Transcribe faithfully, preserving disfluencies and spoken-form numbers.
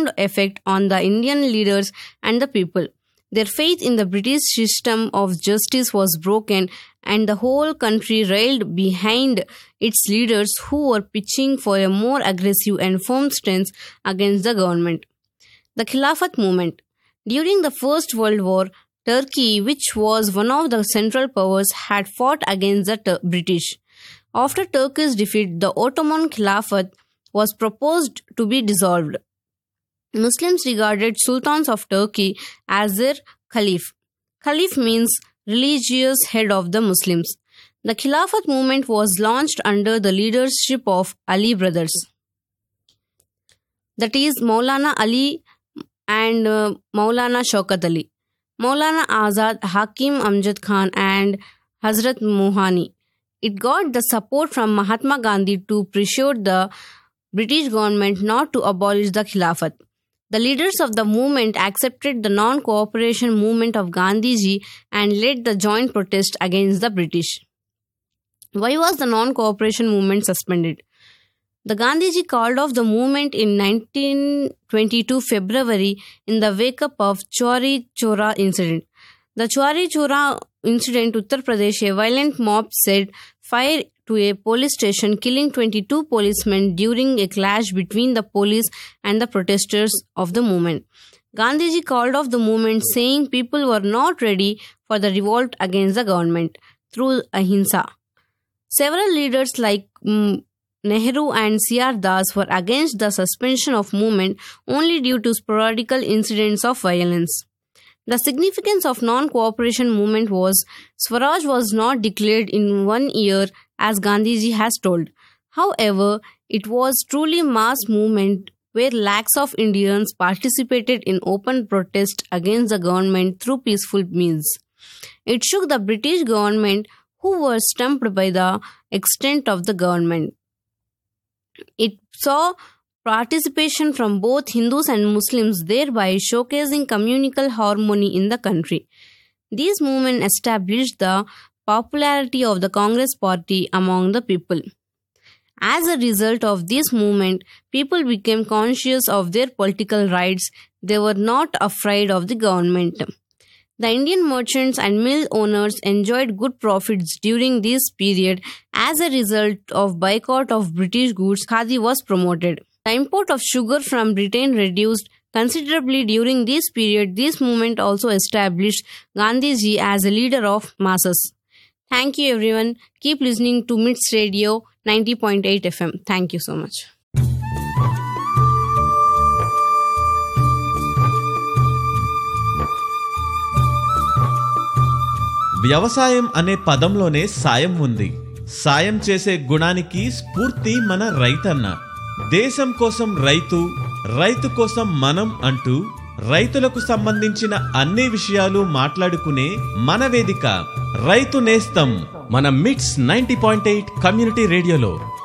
profound effect on the Indian leaders and the people. Their faith in the British system of justice was broken, and the whole country railed behind its leaders who were pitching for a more aggressive and firm stance against the government. The Khilafat movement. During the First World War, Turkey, which was one of the central powers, had fought against the Tur- British. After Turkey's defeat, the Ottoman Khilafat was proposed to be dissolved. Muslims regarded sultans of Turkey as their caliph. Caliph means religious head of the Muslims. The Khilafat movement was launched under the leadership of Ali brothers. That is Maulana Ali and uh, Maulana Shaukat Ali, Maulana Azad, Hakim Amjad Khan and Hazrat Mohani. It got the support from Mahatma Gandhi to pressure the British government not to abolish the Khilafat. The leaders of the movement accepted the non-cooperation movement of Gandhiji and led the joint protest against the British. Why was the non-cooperation movement suspended? The Gandhiji called off the movement in nineteen twenty-two February in the wake-up of Chauri Chora incident. The Chauri Chora incident, Uttar Pradesh, a violent mob set fire to a police station, killing twenty-two policemen during a clash between the police and the protesters of the movement. Gandhiji called off the movement, saying people were not ready for the revolt against the government through ahimsa. Several leaders like um, Nehru and C R Das were against the suspension of movement only due to sporadic incidents of violence. The significance of non-cooperation movement was Swaraj was not declared in one year as Gandhiji has told. However, it was truly mass movement where lakhs of Indians participated in open protest against the government through peaceful means. It shook the British government, who were stumped by the extent of the government. It saw participation from both Hindus and Muslims, thereby showcasing communal harmony in the country. These movements established the popularity of the Congress party among the people. As a result of this movement, people became conscious of their political rights. They were not afraid of the government. The Indian merchants and mill owners enjoyed good profits during this period. As a result of boycott of British goods, Khadi was promoted. The import of sugar from Britain reduced considerably during this period. This movement also established Gandhiji as a leader of masses. Thank you everyone. Keep listening to M I T S Radio ninety point eight F M. Thank you so much. వ్యవసాయం అనే పదంలోనే సాయం ఉంది. సాయం చేసే గుణానికి స్ఫూర్తి మన రైతన్న. దేశం కోసం రైతు, రైతు కోసం మనం అంటూ రైతులకు సంబంధించిన అన్ని విషయాలు మాట్లాడుకునే మన వేదిక రైతు నేస్తం మన మిట్స్ నైంటీ పాయింట్ ఎయిట్ కమ్యూనిటీ రేడియోలో.